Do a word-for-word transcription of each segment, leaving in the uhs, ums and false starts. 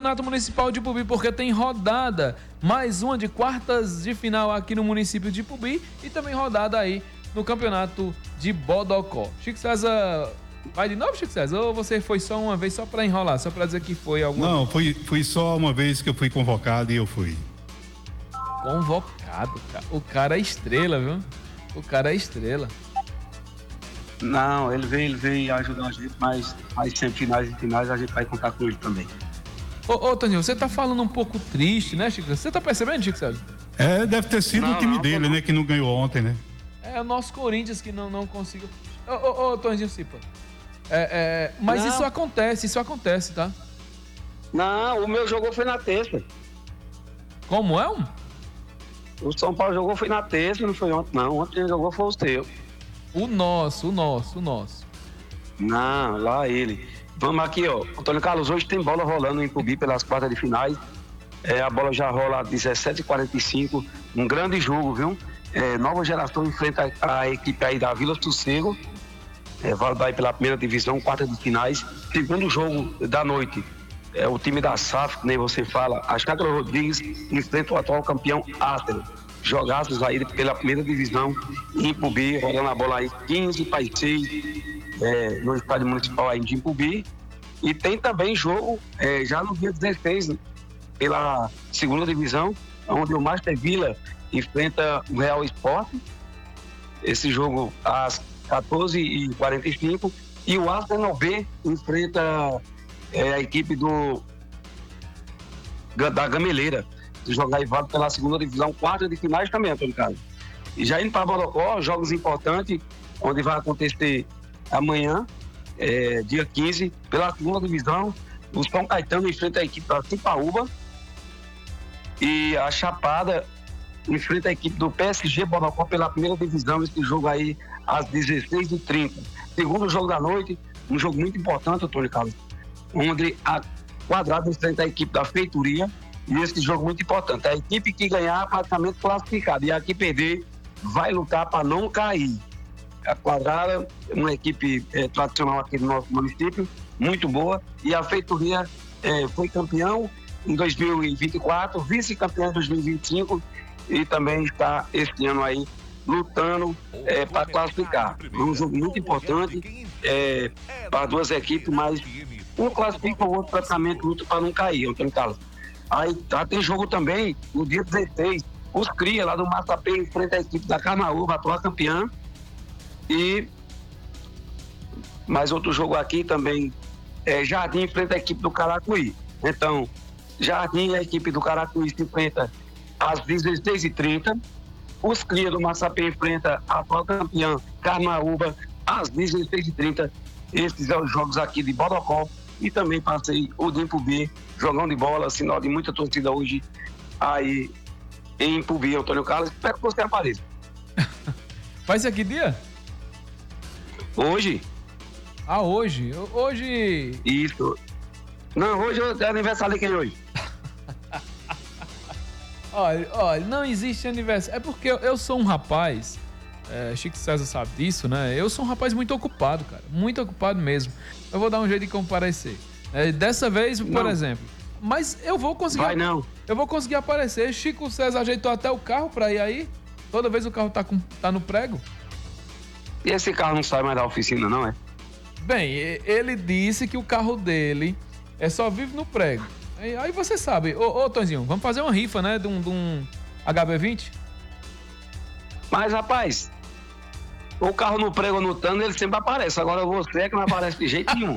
Campeonato Municipal de Ipubi, porque tem rodada, mais uma de quartas de final aqui no município de Ipubi e também rodada aí no Campeonato de Bodocó. Chico César, vai de novo, Chico César? Ou você foi só uma vez, só para enrolar, só para dizer que foi alguma Não, vez? fui, fui só uma vez que eu fui convocado e eu fui. Convocado, cara. O cara é estrela, viu? O cara é estrela. Não, ele veio, ele veio ajudar a gente, mas as semifinais e finais a gente vai contar com ele também. Ô, ô Toninho, você tá falando um pouco triste, né, Chico? Você tá percebendo, Chico César? É, deve ter sido Não, o time não, dele, não. né, que não ganhou ontem, né? É o nosso Corinthians que não, não conseguiu. Ô, ô, ô Toninho Cipa. É, é, mas Não. isso acontece, isso acontece, tá? Não, o meu jogou foi na terça. Como é um? O São Paulo jogou foi na terça, não foi ontem, não. Ontem quem jogou foi o seu. O nosso, o nosso, o nosso. Não, lá ele. Vamos aqui, ó. Antônio Carlos, hoje tem bola rolando em Ipubi pelas quartas de finais. É, a bola já rola às dezessete e quarenta e cinco. Um grande jogo, viu? É, nova geração enfrenta a, a equipe aí da Vila Sossego. É, vai aí pela primeira divisão, quartas de finais. Segundo jogo da noite. É o time da S A F, que nem você fala. A Chácara Rodrigues enfrenta o atual campeão Ástero. Jogaços aí pela primeira divisão em Ipubi, rolando a bola aí quinze para seis é, no estádio municipal aí de Ipubi. E tem também jogo é, já no dia dezesseis, né, pela segunda divisão, onde o Master Vila enfrenta o Real Esporte. Esse jogo às quatorze e quarenta e cinco. E o Arsenal B enfrenta é, a equipe do da Gameleira. Jogar e vale pela segunda divisão, quarta de finais também, Antônio Carlos. E já indo para Bodocó, jogos importantes, onde vai acontecer amanhã, é, dia quinze, pela segunda divisão, o São Caetano enfrenta a equipe da Cipaúba e a Chapada enfrenta a equipe do P S G Bodocó pela primeira divisão, esse jogo aí às dezesseis e trinta. Segundo jogo da noite, um jogo muito importante, Antônio Carlos, onde a Quadrado enfrenta a equipe da Feitoria. E esse jogo muito importante. A equipe que ganhar praticamente classificada. E a que perder vai lutar para não cair. A Quadrada é uma equipe é, tradicional aqui do nosso município, muito boa. E a Feitoria é, foi campeão em dois mil e vinte e quatro, vice-campeão em dois mil e vinte e cinco e também está este ano aí lutando é, para classificar. É um jogo muito importante é, para as duas equipes, mas um classifica, o outro praticamente luta para não cair, Antônio Carlos. Aí tá, tem jogo também, no dia dezesseis, os Cria lá do Massapê enfrenta a equipe da Carnaúba, atual campeã. E mais outro jogo aqui também, é, Jardim enfrenta a equipe do Caracuí. Então, Jardim e a equipe do Caracuí se enfrenta às dezesseis e trinta. Os Cria do Massapê enfrenta a atual campeã Carnaúba às dezesseis e trinta. Esses são os jogos aqui de Bodocó. E também passei o de Ipubi, jogão de bola, sinal de muita torcida hoje aí em Ipubi, Antônio Carlos. Espero que você apareça. Vai ser que dia? Hoje? Ah, hoje? Hoje... Isso. Não, hoje é aniversário de quem hoje? Olha, olha, não existe aniversário. É porque eu, eu sou um rapaz, é, Chico César sabe disso, né? Eu sou um rapaz muito ocupado, cara. Muito ocupado mesmo. Eu vou dar um jeito de comparecer. É, dessa vez, por não. exemplo. Mas eu vou conseguir. Vai não. Eu vou conseguir aparecer. Chico César ajeitou até o carro pra ir aí. Toda vez o carro tá, com, tá no prego. E esse carro não sai mais da oficina, não é? Bem, ele disse que o carro dele é só vive no prego. Aí, aí você sabe. Ô, ô Tonzinho, vamos fazer uma rifa, né? De um, de um H B vinte? Mas, rapaz, o carro no prego ou no tano, ele sempre aparece. Agora você é que não aparece de jeito nenhum.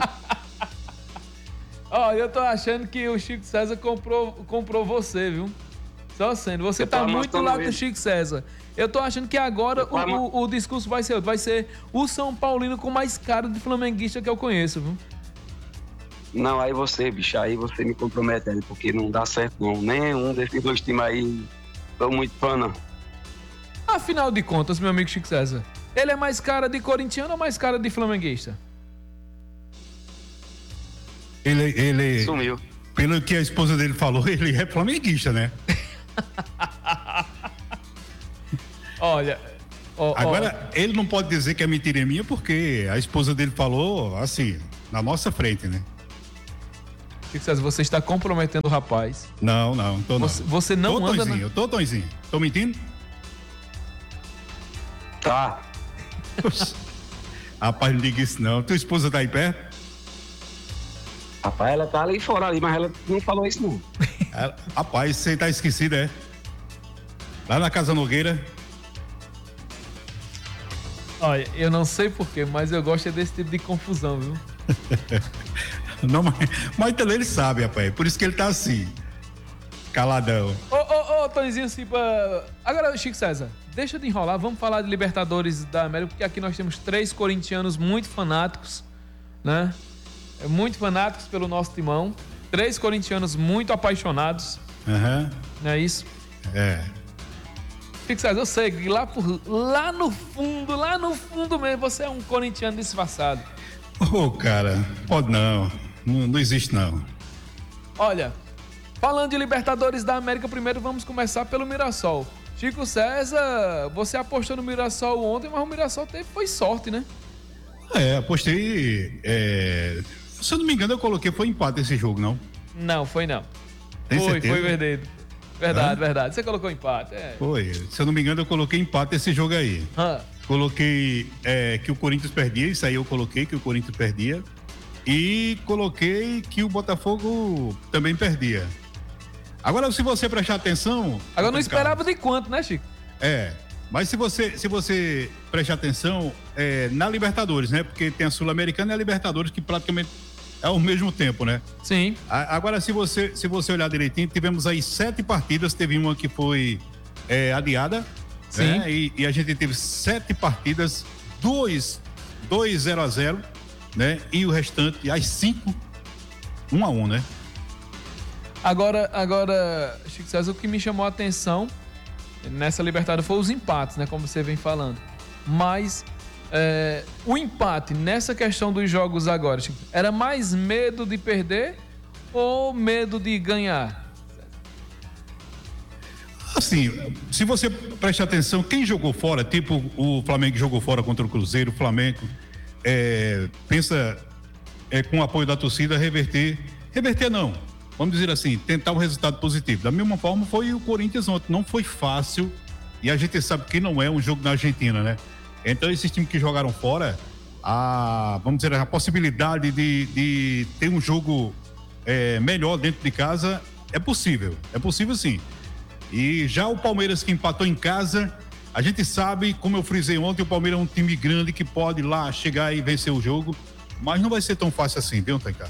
Olha, eu tô achando que o Chico César comprou, comprou você, viu? Só sendo. Você Eu tô tá muito do anotando lado do ele. Chico César. Eu tô achando que agora tô o, ano- o, o discurso vai ser outro. Vai ser o São Paulino com mais cara de flamenguista que eu conheço, viu? Não, aí você, bicho, aí você me compromete aí, porque não dá certo não. Nenhum desses dois times aí estão muito fã, não. Afinal de contas, meu amigo Chico César, ele é mais cara de corintiano ou mais cara de flamenguista? Ele, ele, Sumiu. pelo que a esposa dele falou, ele é flamenguista, né? Olha... ó, Agora, ele não pode dizer que a mentira é minha, porque a esposa dele falou assim, na nossa frente, né? Chico César, você está comprometendo o rapaz. Não, não, tô não. Você, você não tô, anda... Tonzinho, Na... eu tô, Tonzinho. Tô mentindo? Tá. Rapaz, não diga isso não. Tua esposa tá aí perto? Rapaz, ela tá ali fora ali, mas ela não falou isso não. Ela, rapaz, você tá esquecido, é? Lá na Casa Nogueira. Olha, eu não sei porquê, mas eu gosto é desse tipo de confusão, viu? Não, mas, mas também ele sabe, rapaz. Por isso que ele tá assim, caladão. Ô, ô, ô, Tonzinho Cipa. Agora, Chico César, deixa de enrolar. Vamos falar de Libertadores da América, porque aqui nós temos três corintianos muito fanáticos, né? Muito fanáticos pelo nosso timão. Três corintianos muito apaixonados. Aham. Uhum. Não é isso? É. Chico César, eu sei que lá, por, lá no fundo, lá no fundo mesmo, você é um corintiano disfarçado. Ô, oh, cara, pode não. não. Não existe, não. Olha, falando de Libertadores da América, primeiro vamos começar pelo Mirassol. Chico César, você apostou no Mirassol ontem, mas o Mirassol teve, foi sorte, né? É, apostei... É... Se eu não me engano, eu coloquei, foi empate esse jogo, não? Não, foi não. Tem foi, certeza? foi verdade. Verdade, Hã? verdade. Você colocou empate, é. Foi. Se eu não me engano, eu coloquei empate esse jogo aí. Hã? Coloquei é, que o Corinthians perdia, isso aí eu coloquei que o Corinthians perdia. E coloquei que o Botafogo também perdia. Agora, se você prestar atenção... Agora não esperava de quanto, né, Chico? É, mas se você, se você prestar atenção é, na Libertadores, né? Porque tem a Sul-Americana e a Libertadores que praticamente é ao mesmo tempo, né? Sim. A, agora, se você, se você olhar direitinho, tivemos aí sete partidas, teve uma que foi é, adiada. Sim. Né? E, e a gente teve sete partidas, dois, dois zero a zero, né? E o restante, as cinco, um a um, né? Agora, agora, Chico César, o que me chamou a atenção nessa Libertadores foi os empates, né? Como você vem falando. Mas é, o empate nessa questão dos jogos agora, Chico, era mais medo de perder ou medo de ganhar? Assim, se você prestar atenção, quem jogou fora, tipo o Flamengo jogou fora contra o Cruzeiro, o Flamengo é, pensa é, com o apoio da torcida reverter, reverter não, vamos dizer assim, tentar um resultado positivo. Da mesma forma foi o Corinthians ontem, não foi fácil e a gente sabe que não é um jogo na Argentina, né? Então esses times que jogaram fora, a, vamos dizer, a possibilidade de, de ter um jogo é, melhor dentro de casa é possível, é possível sim. E já o Palmeiras que empatou em casa, a gente sabe, como eu frisei ontem, o Palmeiras é um time grande que pode ir lá chegar e vencer o jogo, mas não vai ser tão fácil assim, viu, Tancá?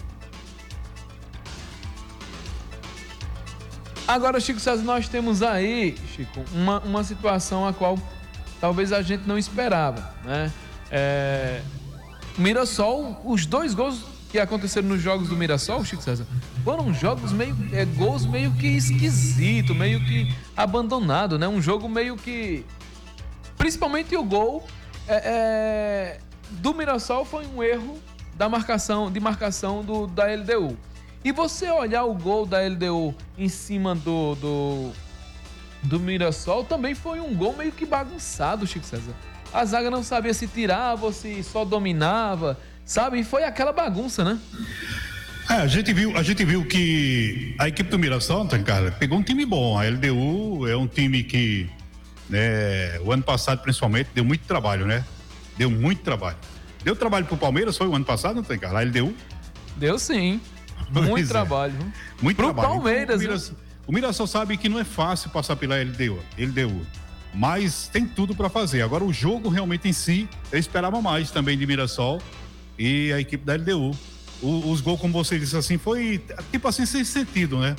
Agora, Chico César, nós temos aí, Chico, uma, uma situação a qual talvez a gente não esperava, né? É, Mirassol, os dois gols que aconteceram nos jogos do Mirassol, Chico César, foram jogos meio, é, gols meio que esquisito, meio que abandonado, né? Um jogo meio que, principalmente o gol é, é, do Mirassol foi um erro da marcação, de marcação do, da L D U. E você olhar o gol da L D U em cima do, do, do Mirassol, também foi um gol meio que bagunçado, Chico César. A zaga não sabia se tirava ou se só dominava, sabe? E foi aquela bagunça, né? É, a gente viu, a gente viu que a equipe do Mirassol, cara, pegou um time bom. A L D U é um time que, né, o ano passado principalmente, deu muito trabalho, né? Deu muito trabalho. Deu trabalho pro Palmeiras, foi o ano passado, não tem, cara? A L D U? Deu sim. Muito Pois é. trabalho. Viu? Muito Pro trabalho. Palmeiras, o, Mirassol, o Mirassol sabe que não é fácil passar pela L D U, L D U, mas tem tudo para fazer. Agora, o jogo realmente em si, eu esperava mais também de Mirassol e a equipe da L D U. O, os gols, como você disse assim, foi tipo assim, sem sentido, né?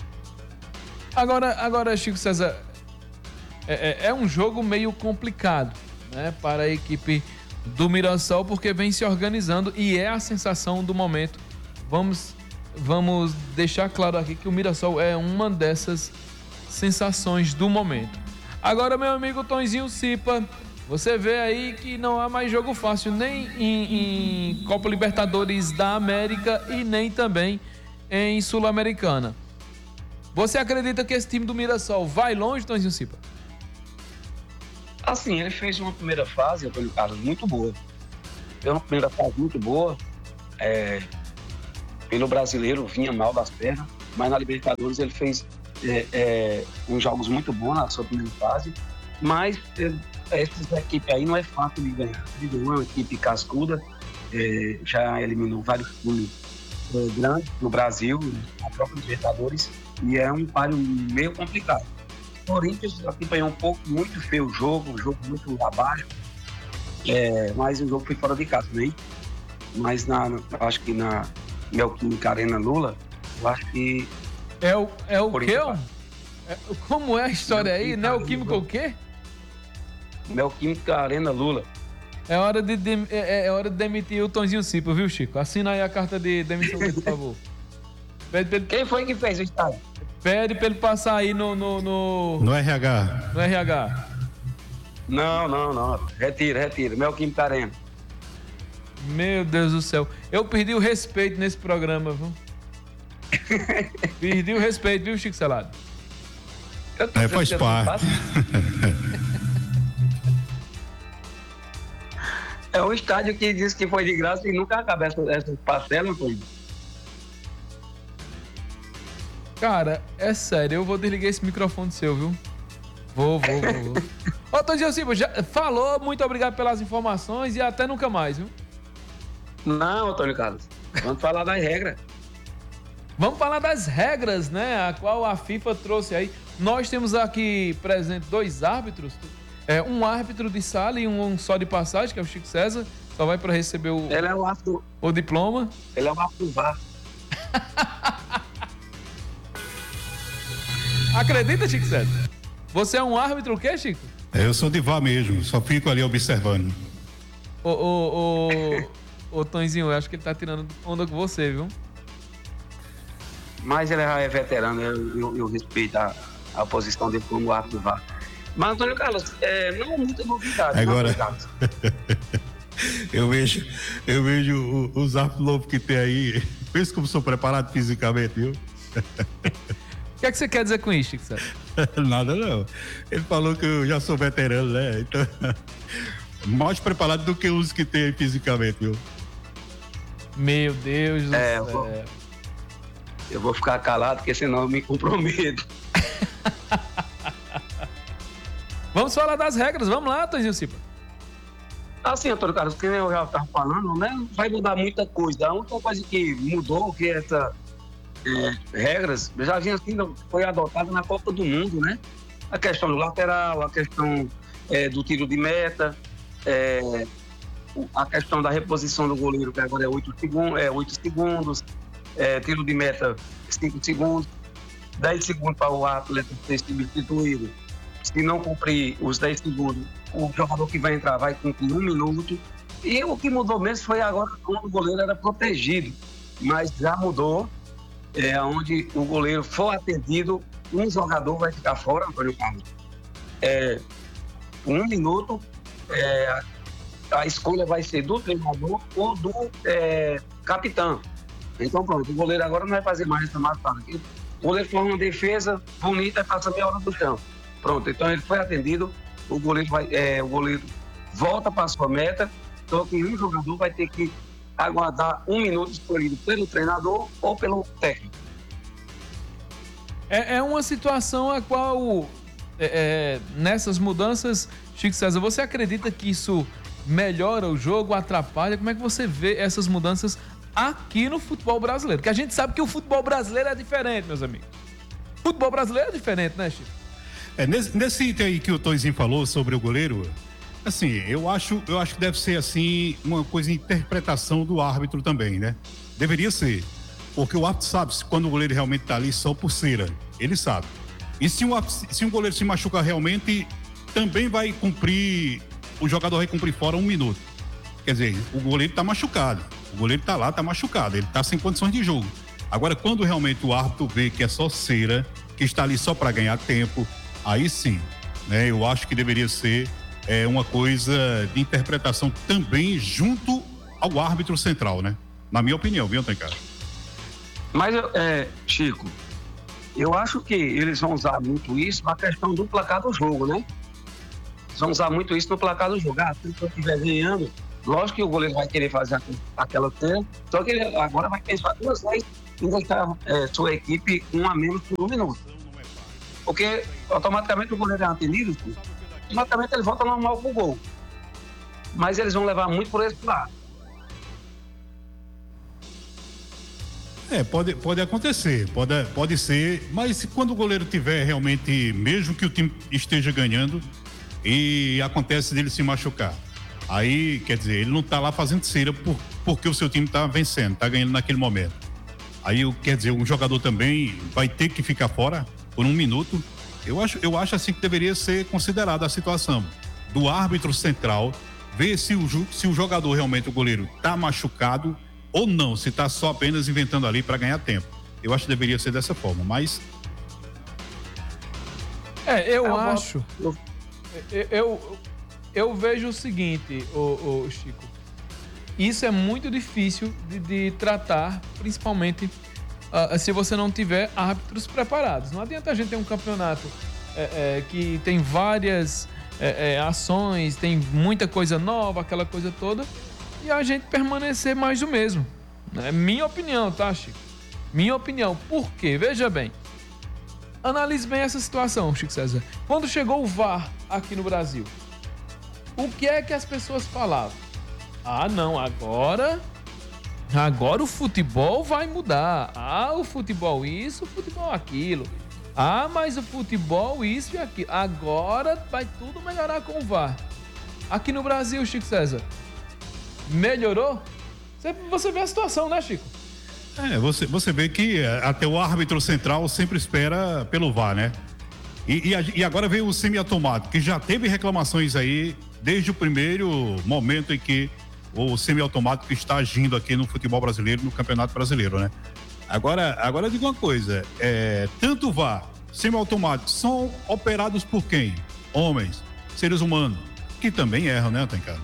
Agora, agora Chico César, é, é, é um jogo meio complicado, né, para a equipe do Mirassol, porque vem se organizando e é a sensação do momento. Vamos, vamos deixar claro aqui que o Mirassol é uma dessas sensações do momento. Agora, meu amigo Tonzinho Cipa, você vê aí que não há mais jogo fácil nem em, em Copa Libertadores da América e nem também em Sul-Americana. Você acredita que esse time do Mirassol vai longe, Tonzinho Cipa? Assim, ele fez uma primeira fase, Antônio Carlos, muito boa. Fez uma primeira fase muito boa. É, pelo brasileiro, vinha mal das pernas, mas na Libertadores ele fez é, é, uns jogos muito bons na sua primeira fase, mas é, essa equipe aí não é fácil de ganhar. Ele é uma equipe cascuda, é, já eliminou vários times é, grandes no Brasil, na própria Libertadores, e é um páreo meio complicado. O Corinthians acompanhou um pouco, muito feio o jogo, um jogo muito abaixo, é, mas o jogo foi fora de casa, né? Mas na, acho que na Neoquímica Arena Lula, eu acho que... É o, é o Corinthians quê? É, como é a história aí? Neoquímica o quê? Neoquímica Arena Lula. É hora de, de, é, é hora de demitir o Tonzinho Cipo, viu, Chico? Assina aí a carta de demissão dele, por favor. Pede pra ele, Quem foi que fez o estádio? pede pra ele passar aí no, no, no, No R H. no R H. Não, não, não. Retira, retira. Neoquímica Arena. Meu Deus do céu. Eu perdi o respeito nesse programa, viu? Perdi o respeito, viu, Chico Salado? Eu tô É, faz eu tô parte. fácil. É um estádio que diz que foi de graça e nunca acaba essa, essa parcela, foi. Cara, é sério, eu vou desligar esse microfone seu, viu? Vou, vou, vou. vou. Ô, Tonzinho Cipo, já falou, muito obrigado pelas informações e até nunca mais, viu? Não, Antônio Carlos. Vamos falar das regras. Vamos falar das regras, né? A qual a FIFA trouxe aí. Nós temos aqui presente dois árbitros. É, um árbitro de sala e um, um só de passagem, que é o Chico César. Só vai para receber o, Ele é o árbitro. o diploma. Ele é o árbitro V A R. Acredita, Chico César? Você é um árbitro o quê, Chico? Eu sou de V A mesmo, só fico ali observando. Ô, ô, ô, ô, Tonzinho, eu acho que ele tá tirando onda com você, viu? Mas ele já é veterano, eu, eu, eu respeito a, a posição dele como árbitro V A R. Mas, Antônio Carlos, é, não é muita novidade. Agora, não, Carlos. eu vejo, eu vejo o- os árbitros novos que tem aí. Pensa como sou preparado fisicamente, viu? O que é que você quer dizer com isso, Chico César? Nada não. Ele falou que eu já sou veterano, né? Então, mais preparado do que os que tem aí fisicamente, viu? Meu Deus do É, céu. eu vou- Eu vou ficar calado, porque senão eu me comprometo. Vamos falar das regras, vamos lá, Tonzinho Cipa. Assim, Antônio Carlos, que eu já estava falando, né? Não vai mudar muita coisa. A única coisa que mudou, que essa é, regras, já vinha assim, foi adotada na Copa do Mundo, né? A questão do lateral, a questão é, do tiro de meta, é, a questão da reposição do goleiro, que agora é oito segundos, é oito segundos, é, tiro de meta cinco segundos, dez segundos para o atleta ser substituído. Se não cumprir os dez segundos, o jogador que vai entrar vai cumprir um minuto. E o que mudou mesmo foi agora quando o goleiro era protegido. Mas já mudou, é, onde o goleiro for atendido, um jogador vai ficar fora, Antônio Carlos. É, um minuto, é, a escolha vai ser do treinador ou do é, capitão. Então, pronto, o goleiro agora não vai fazer mais essa matada. O goleiro forma uma defesa bonita e passa meia hora do chão. Pronto, então ele foi atendido, o goleiro, vai, é, o goleiro volta para a sua meta, então que um jogador vai ter que aguardar um minuto escolhido pelo treinador ou pelo técnico. É, é uma situação a qual, é, é, nessas mudanças, Chico César, você acredita que isso melhora o jogo, atrapalha? Como é que você vê essas mudanças aqui no futebol brasileiro? Porque a gente sabe que o futebol brasileiro é diferente, meus amigos. O futebol brasileiro é diferente, né, Chico? É, nesse, nesse item aí que o Toizinho falou sobre o goleiro, assim, eu acho, eu acho que deve ser, assim, uma coisa de interpretação do árbitro também, né? Deveria ser. Porque o árbitro sabe se quando o goleiro realmente tá ali só por cera. Ele sabe. E se um, se um goleiro se machucar realmente, também vai cumprir, o jogador vai cumprir fora um minuto. Quer dizer, o goleiro tá machucado. O goleiro tá lá, tá machucado. Ele tá sem condições de jogo. Agora, quando realmente o árbitro vê que é só cera, que está ali só para ganhar tempo, aí sim, né? Eu acho que deveria ser é, uma coisa de interpretação também junto ao árbitro central, né? Na minha opinião, viu, Antônio Carlos? Mas, é, Chico, eu acho que eles vão usar muito isso na questão do placar do jogo, né? Eles vão usar muito isso no placar do jogo. Ah, se eu estiver ganhando, Lógico que o goleiro vai querer fazer aquela cena, só que ele agora vai pensar duas vezes em deixar é, sua equipe um a menos por um minuto. Porque automaticamente o goleiro é anti-nível, automaticamente ele volta normal pro gol. Mas eles vão levar muito por esse lado. É, pode, pode acontecer, pode, pode ser, mas quando o goleiro tiver realmente, mesmo que o time esteja ganhando, e acontece dele se machucar, aí, quer dizer, ele não tá lá fazendo cera por, porque o seu time tá vencendo, tá ganhando naquele momento. Aí, quer dizer, um jogador também vai ter que ficar fora por um minuto. Eu acho, eu acho assim que deveria ser considerada a situação do árbitro central, ver se o, se o jogador realmente, o goleiro, tá machucado ou não, se está só apenas inventando ali para ganhar tempo. Eu acho que deveria ser dessa forma, mas... É, eu, eu acho... Eu, eu, eu vejo o seguinte, ô, ô, Chico. Isso é muito difícil de, de tratar, principalmente uh, se você não tiver árbitros preparados. Não adianta a gente ter um campeonato é, é, que tem várias é, é, ações, tem muita coisa nova, aquela coisa toda... e a gente permanecer mais do mesmo. É minha opinião, tá, Chico? Minha opinião. Por quê? Veja bem. Analise bem essa situação, Chico César. Quando chegou o V A R aqui no Brasil, o que é que as pessoas falavam? Ah, não, agora... Agora o futebol vai mudar. Ah, o futebol isso, o futebol aquilo. Ah, mas o futebol isso e aquilo. Agora vai tudo melhorar com o V A R. Aqui no Brasil, Chico César, melhorou? Você, você vê a situação, né, Chico? É, você, você vê que até o árbitro central sempre espera pelo V A R, né? E, e, e agora veio o semiautomático, que já teve reclamações aí desde o primeiro momento em que o semiautomático está agindo aqui no futebol brasileiro, no Campeonato Brasileiro, né? Agora, agora eu digo uma coisa, é, tanto o V A R, semiautomático, são operados por quem? Homens, seres humanos, que também erram, né, Tancado?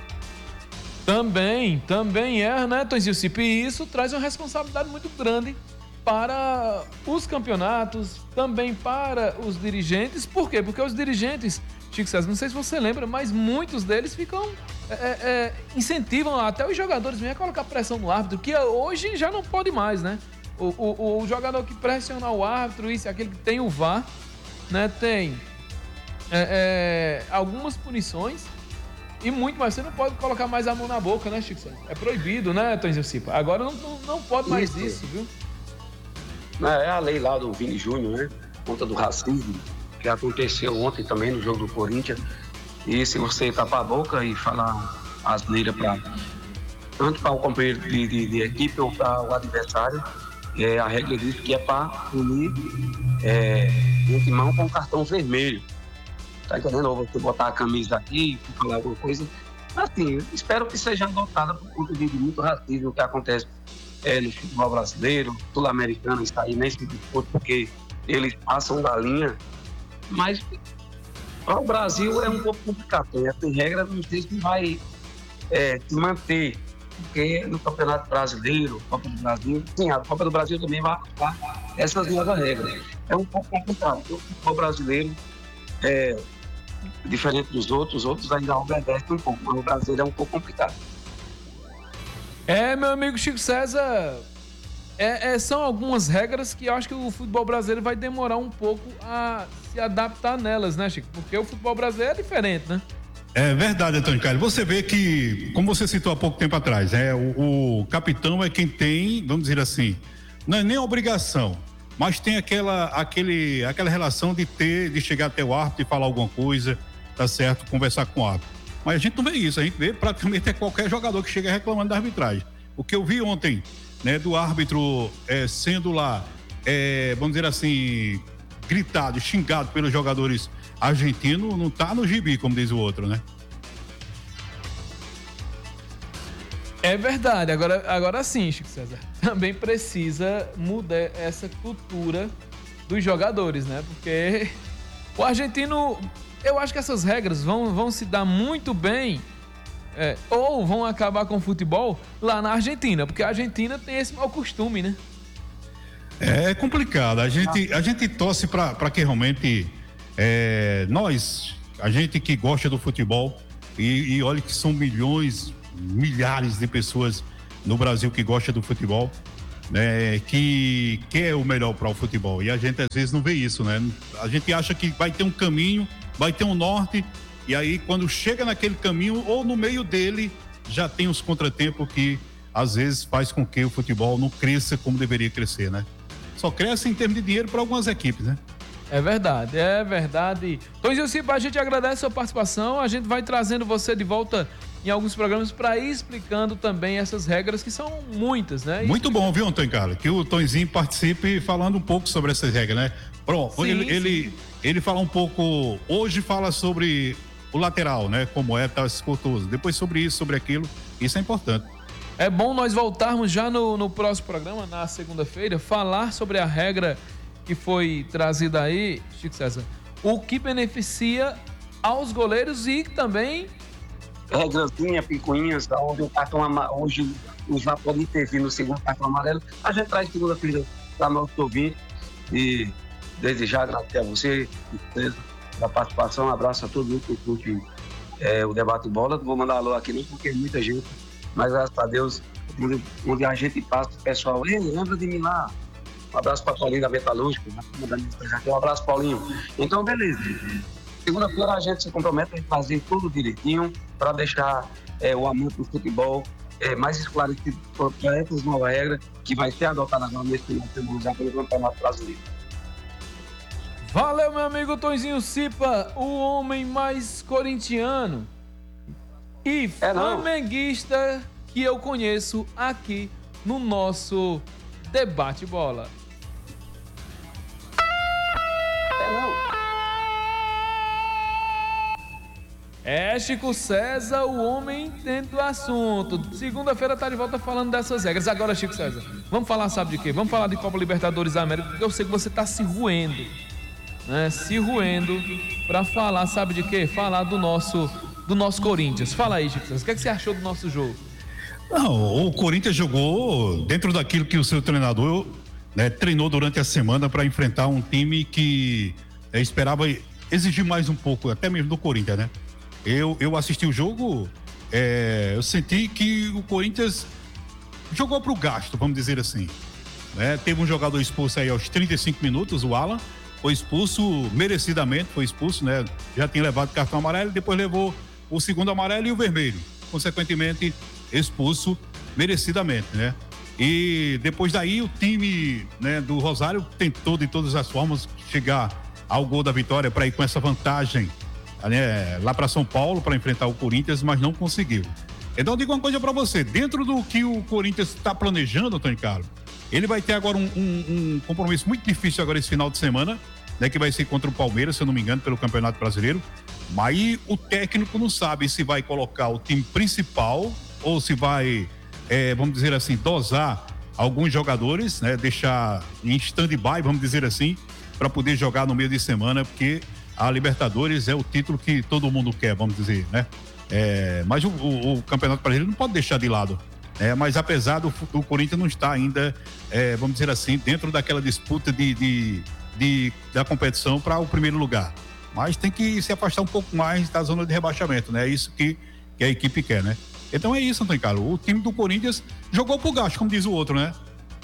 Também, também é, né, Tonzinho Cipe? E isso traz uma responsabilidade muito grande para os campeonatos, também para os dirigentes. Por quê? Porque os dirigentes, Chico César, não sei se você lembra, mas muitos deles ficam, é, é, incentivam até os jogadores mesmo a colocar pressão no árbitro, que hoje já não pode mais, né? O, o, o jogador que pressiona o árbitro, isso, aquele que tem o V A R, né, tem é, é, algumas punições. E muito mais, você não pode colocar mais a mão na boca, né, Chico? É proibido, né, Tonzinho Cipa? Agora não, não, não pode mais isso, isso viu? É a lei lá do Vini Júnior, né? Conta do racismo, que aconteceu ontem também no jogo do Corinthians. E se você tapar a boca e falar asneira para tanto para o companheiro de, de, de equipe ou para o adversário, é, a regra diz que é para punir é, de mão com cartão vermelho. Tá entendendo? Ou você botar a camisa aqui e falar alguma coisa. Assim, espero que seja adotada por conta de muito racismo que acontece é, no futebol brasileiro, sul-americano, está aí nesse desporto, porque eles passam da linha. Mas o Brasil é um pouco complicado. Né? Tem regra, não sei se vai é, se manter, porque no Campeonato Brasileiro, Copa do Brasil, sim, a Copa do Brasil também vai aplicar essas novas regras. É um pouco complicado. O futebol brasileiro é diferente dos outros, os outros ainda obedecem um pouco, mas o brasileiro é um pouco complicado. É, meu amigo Chico César, é, é, são algumas regras que eu acho que o futebol brasileiro vai demorar um pouco a se adaptar nelas, né, Chico? Porque o futebol brasileiro é diferente, né? É verdade, Antônio Carlos. Você vê que, como você citou há pouco tempo atrás, é, o, o capitão é quem tem, vamos dizer assim, não é nem obrigação, mas tem aquela, aquele, aquela relação de ter, de chegar até o árbitro e falar alguma coisa, tá certo, conversar com o árbitro. Mas a gente não vê isso, a gente vê praticamente é qualquer jogador que chega reclamando da arbitragem. O que eu vi ontem, né, do árbitro é, sendo lá, é, vamos dizer assim, gritado, xingado pelos jogadores argentinos, não tá no gibi, como diz o outro, né? É verdade, agora, agora sim, Chico César, também precisa mudar essa cultura dos jogadores, né? Porque o argentino, eu acho que essas regras vão, vão se dar muito bem, é, ou vão acabar com o futebol lá na Argentina, porque a Argentina tem esse mau costume, né? É complicado, a gente, a gente torce para que realmente é, nós, a gente que gosta do futebol, e, e olha que são milhões, milhares de pessoas no Brasil que gostam do futebol, né, que quer o melhor para o futebol. E a gente às vezes não vê isso, né? A gente acha que vai ter um caminho, vai ter um norte, e aí quando chega naquele caminho ou no meio dele, já tem os contratempos que às vezes faz com que o futebol não cresça como deveria crescer, né? Só cresce em termos de dinheiro para algumas equipes, né? É verdade, é verdade. Tonzinho Cipa, a gente agradece a sua participação. A gente vai trazendo você de volta em alguns programas para ir explicando também essas regras, que são muitas, né? Muito bom, viu, Antônio Carlos? Que o Tonzinho participe falando um pouco sobre essas regras, né? Pronto, sim, ele, sim. ele ele fala um pouco, hoje fala sobre o lateral, né? Como é, tá escutoso. Depois sobre isso, sobre aquilo, isso é importante. É bom nós voltarmos já no, no próximo programa, na segunda-feira, falar sobre a regra que foi trazida aí, Chico César, o que beneficia aos goleiros e também... Regrazinha, picuinhas, onde o cartão hoje os já podem intervir no segundo cartão amarelo. A gente traz segunda-feira para nosso ouvinte e desejar agradecer a você pela participação. Um abraço a todo mundo que curte é, o Debate Bola. Não vou mandar alô aqui não, porque é muita gente, mas graças a Deus, onde, onde a gente passa, o pessoal, ei, lembra de mim lá. Um abraço para Paulinho da Metalúrgica, um abraço, Paulinho. Então, beleza. Segunda-feira a gente se compromete a fazer tudo direitinho para deixar é, o amor do futebol é, mais esclarecido para essas novas regras que vai ser adotada agora nesse final de semana já pelo Campeonato Brasileiro. Valeu, meu amigo Tonzinho Cipa, o homem mais corintiano e é flamenguista que eu conheço aqui no nosso Debate Bola. É não. É, Chico César, o homem entende do assunto. Segunda-feira tá de volta falando dessas regras. Agora, Chico César, vamos falar, sabe de quê? Vamos falar de Copa Libertadores da América, porque eu sei que você tá se roendo, né? Se roendo pra falar, sabe de quê? Falar do nosso, do nosso Corinthians. Fala aí, Chico César, o que é que você achou do nosso jogo? Não, o Corinthians jogou dentro daquilo que o seu treinador, né, treinou durante a semana para enfrentar um time que é, esperava exigir mais um pouco, até mesmo do Corinthians, né? Eu, eu assisti o jogo, é, eu senti que o Corinthians jogou pro gasto, vamos dizer assim. Né? Teve um jogador expulso aí aos trinta e cinco minutos, o Alan, foi expulso merecidamente, foi expulso, né? Já tinha levado cartão amarelo, depois levou o segundo amarelo e o vermelho. Consequentemente, expulso merecidamente, né? E depois daí o time, né, do Rosário tentou de todas as formas chegar ao gol da vitória para ir com essa vantagem, né, lá para São Paulo para enfrentar o Corinthians, mas não conseguiu. Então eu digo uma coisa para você, dentro do que o Corinthians está planejando, Antônio Carlos, ele vai ter agora um, um, um compromisso muito difícil agora esse final de semana, né, que vai ser contra o Palmeiras, se eu não me engano, pelo Campeonato Brasileiro. Mas aí o técnico não sabe se vai colocar o time principal ou se vai, é, vamos dizer assim, dosar alguns jogadores, né, deixar em stand-by, vamos dizer assim, para poder jogar no meio de semana, porque a Libertadores é o título que todo mundo quer, vamos dizer, né? É, mas o, o, o Campeonato Brasileiro não pode deixar de lado. É, mas apesar do, do Corinthians não estar ainda, é, vamos dizer assim, dentro daquela disputa de, de, de da competição para o primeiro lugar. Mas tem que se afastar um pouco mais da zona de rebaixamento, né? É isso que, que a equipe quer, né? Então é isso, Antônio Carlos. O time do Corinthians jogou pro gasto, como diz o outro, né?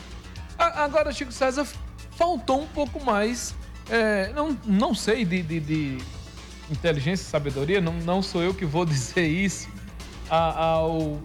Agora, Chico César, faltou um pouco mais, é, não, não sei, de, de, de inteligência e sabedoria, não, não sou eu que vou dizer isso ao,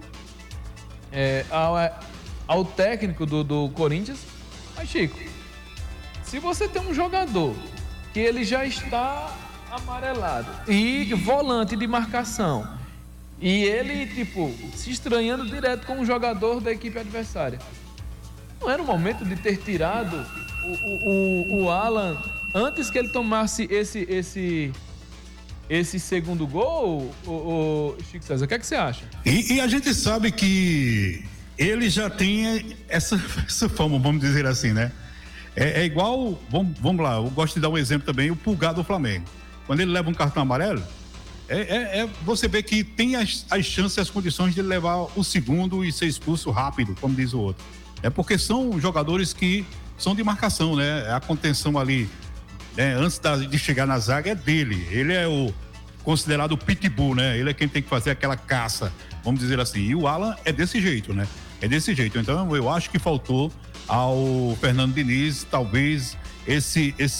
é, ao, ao técnico do, do Corinthians. Mas, Chico, se você tem um jogador que ele já está amarelado e volante de marcação, e ele, tipo, se estranhando direto com o jogador da equipe adversária, não era o momento de ter tirado o, o, o Alan antes que ele tomasse esse, esse, esse segundo gol, o, o Chico César? O que é que você acha? E, e a gente sabe que ele já tem essa, essa fama, vamos dizer assim, né? É, é igual, vamos, vamos lá, eu gosto de dar um exemplo também, o Pulgar do Flamengo. Quando ele leva um cartão amarelo, é, é, é você vê que tem as, as chances e as condições de levar o segundo e ser expulso rápido, como diz o outro. É porque são jogadores que são de marcação, né? A contenção ali, né, antes da, de chegar na zaga é dele. Ele é o considerado pitbull, né? Ele é quem tem que fazer aquela caça vamos dizer assim. E o Alan é desse jeito, né? É desse jeito. Então eu acho que faltou ao Fernando Diniz, talvez, esse, esse